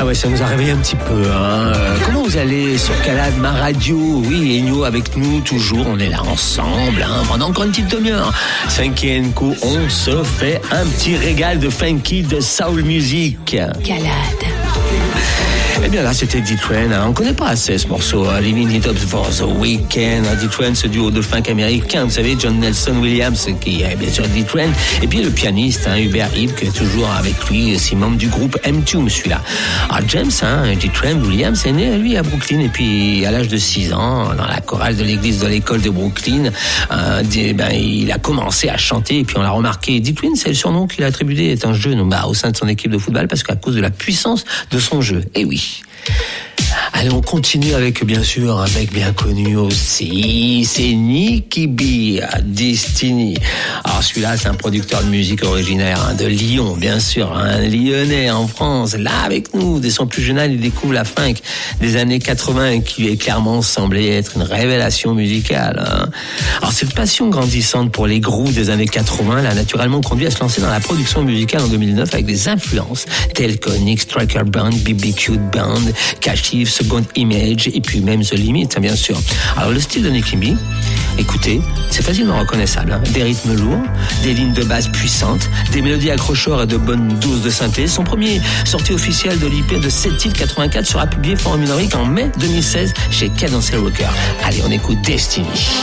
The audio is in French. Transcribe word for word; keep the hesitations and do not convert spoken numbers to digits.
Ah ouais, ça nous a réveillé un petit peu. Hein. Euh, comment vous allez sur Calade, ma radio? Oui, Ennio avec nous toujours. On est là ensemble hein, pendant encore une petite demi-heure. Funky and Co, on se fait un petit régal de funky, de soul music. Calade. Eh bien là, c'était D-Train. Hein. On ne connaît pas assez ce morceau. Hein. Living It Up for the Weekend. Hein. D-Train, ce duo de funk américain. Vous savez, John Nelson Williams, qui est bien sûr D-Train. Et puis le pianiste, hein, Hubert Hibb, qui est toujours avec lui. C'est membre du groupe M deux, celui-là. Alors James, hein, D-Train Williams, est né, lui, à Brooklyn. Et puis, à l'âge de six ans, dans la chorale de l'église de l'école de Brooklyn, euh, des, ben, il a commencé à chanter. Et puis, on l'a remarqué. D-Train, c'est le surnom qu'il a attribué étant jeune bah, au sein de son équipe de football, parce qu'à cause de la puissance de son jeu. Et oui. Allez, on continue avec, bien sûr, un mec bien connu aussi, c'est Nicky B, Destiny. Alors celui-là, c'est un producteur de musique originaire hein, de Lyon, bien sûr, un Lyonnais en France, là avec nous. Dès son plus jeune âge, il découvre la funk des années quatre-vingts qui lui est clairement semblé être une révélation musicale. Hein. Alors cette passion grandissante pour les grooves des années quatre-vingts l'a naturellement conduit à se lancer dans la production musicale en deux mille neuf avec des influences telles que Nick Striker Band, B B Q Band, Kashif, Second Image et puis même The Limit, hein, bien sûr. Alors le style de Nicky B, écoutez, c'est facilement reconnaissable. Hein. Des rythmes lourds, des lignes de basse puissantes, des mélodies accrocheurs et de bonnes doses de synthé. Son premier sortie officielle de l'I P de sept titres quatre-vingt-quatre sera publié Forum Minorique en mai deux mille seize chez Cadencel Rocker. Allez, on écoute Destiny.